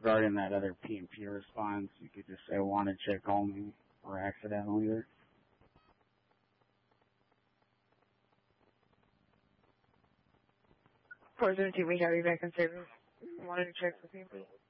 regarding that other P&P response, you could just say wanted check only or accidental either. Portion 2, we have you back in service. Wanted to check for P&P.